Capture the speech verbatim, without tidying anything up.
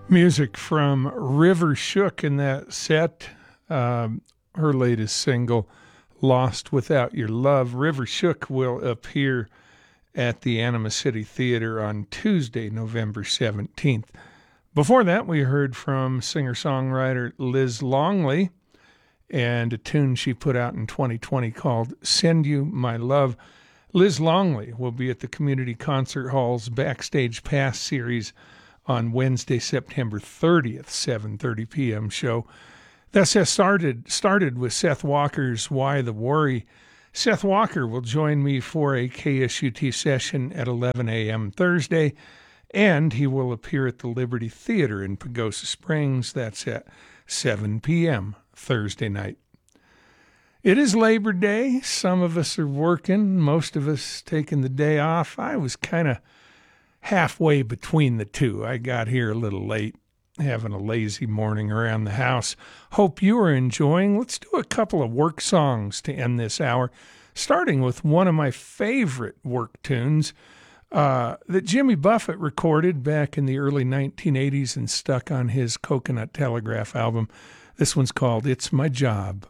Music from River Shook in that set. Um, her latest single, Lost Without Your Love. River Shook will appear at the Anima City Theater on Tuesday, November seventeenth. Before that, we heard from singer-songwriter Liz Longley and a tune she put out in twenty twenty called Send You My Love. Liz Longley will be at the Community Concert Hall's Backstage Pass series on Wednesday, September thirtieth, seven thirty p.m. show. This has started, started with Seth Walker's Why the Worry. Seth Walker will join me for a K S U T session at eleven a.m. Thursday, and he will appear at the Liberty Theater in Pagosa Springs. That's at seven p.m. Thursday night. It is Labor Day. Some of us are working, most of us taking the day off. I was kind of halfway between the two. I got here a little late, having a lazy morning around the house. Hope you are enjoying. Let's do a couple of work songs to end this hour, starting with one of my favorite work tunes uh, that Jimmy Buffett recorded back in the early nineteen eighties and stuck on his Coconut Telegraph album. This one's called It's My Job.